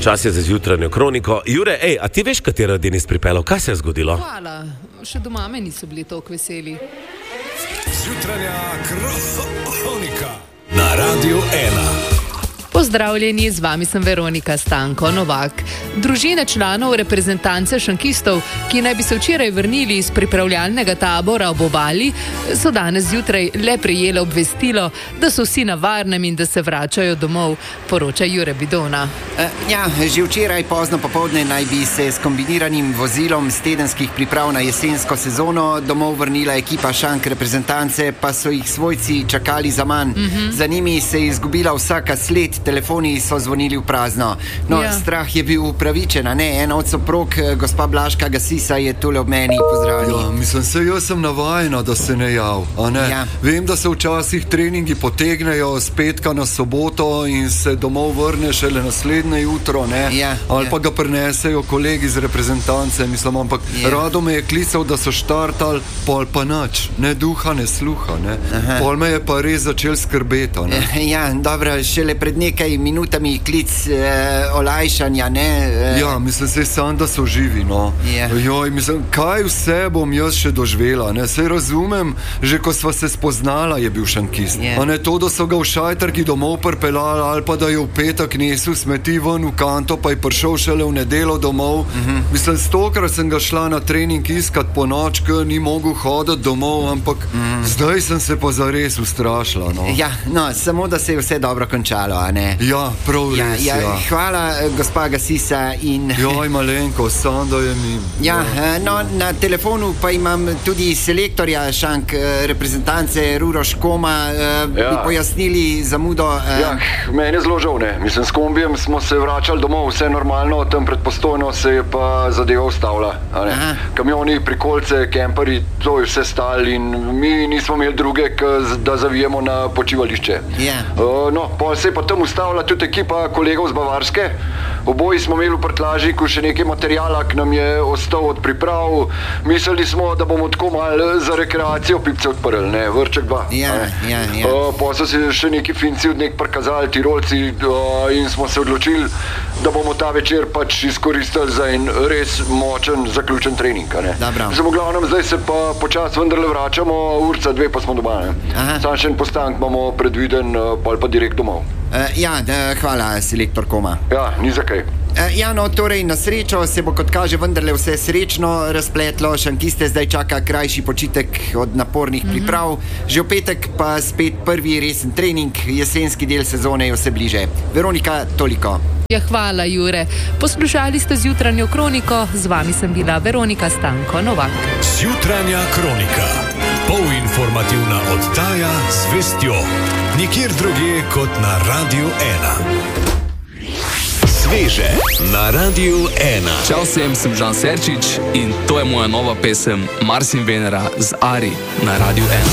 Čas je za jutranjo kroniko. Jure, a ti veš, katera Denis pripeljal? Kaj se je zgodilo? Hvala, še doma me niso bili toliko veseli. Jutranja kronika na Radio 1. Pozdravljeni, z vami sem Veronika Stanko Novak. Družine članov reprezentance šankistov, ki naj bi se včeraj vrnili iz pripravljalnega tabora ob obali, so danes zjutraj le prejele obvestilo, da so vsi na varnem in da se vračajo domov, poroča Jure Bidona. Že včeraj pozno popoldne naj bi se s kombiniranim vozilom z tedenskih priprav na jesensko sezono domov vrnila ekipa šank reprezentance, pa so jih svojci čakali zaman. Za njimi se je izgubila vsaka sled, telefoni so zvonili v prazno. Strah je bil upravičen, ena od soprog, gospa Blažka Gasisa, je tule ob meni. Pozdravljeni. Jaz sem navajena, da se ne jav. Vem, da se včasih treningi potegnejo z petka na soboto in se domov vrne šele naslednje jutro, ali pa ga prinesejo kolegi iz reprezentance, ampak rado me je klical, da so štartali, pol pa nič, ne duha, ne sluha, pol me je pa res začel skrbeti. Dobro, šele pred nekaj minutami klic olajšanja, saj sam, da so živi, kaj vse bom jaz še doživela, saj razumem, že ko sva se spoznala, je bil šankist, to, da so ga v šajtrki domov pripeljali, ali pa da je v petek nesel smeti ven v kanto, pa je prišel šele v nedeljo domov. Stokrat sem ga šla na trening iskat po noč, ker ni mogel hoditi domov, ampak zdaj sem se pa zares ustrašila. Samo da se je vse dobro končalo, prav res, Hvala, gospa Gasisa in... malenko, sam da je mi... Na telefonu pa imam tudi selektorja šank reprezentance Uroš Koma, bi pojasnili zamudo... Meni je zelo žal, s kombijem smo se vračali domov, vse normalno, tam pred Postojno se je pa zadeva ustavila. Kamioni, prikolice, kemperi, to je vse stalo in mi nismo imeli druge, da zavijemo na počivališče. Pol se je pa tam ustavila tudi ekipa kolegov z Bavarske. Oboji smo imeli v prtljažniku še nekaj materijala, ki nam je ostal od priprav. Mislili smo, da bomo tako malo za rekreacijo pipce odprli, vrček 2. Pa so se še neki Finci od nek prikazali, Tirolci, in smo se odločili, da bomo ta večer pač izkoristili za en res močen, zaključen trening. V glavnem, zdaj se pa počasi vendarle vračamo, urca 2 pa smo doma. Sam še en postanek imamo predviden, pa direkt domov. Hvala, selektor Koma. Ni za kaj. Torej na srečo se bo, kot kaže, vendarle vse srečno razpletlo. Šankiste zdaj čaka krajši počitek od napornih priprav. Že v petek pa spet prvi resen trening, jesenski del sezone je vse bliže. Veronika, toliko. Hvala, Jure. Poslušali ste zjutranjo kroniko, z vami sem bila Veronika Stanko Novak. Zjutranja kronika, polinformativna oddaja z vestjo, nikjer drugje kot na Radio 1. Sveže na Radio 1. Čau vsem, sem Žan Serčič in to je moja nova pesem Mars in Venera z Ari na Radio 1.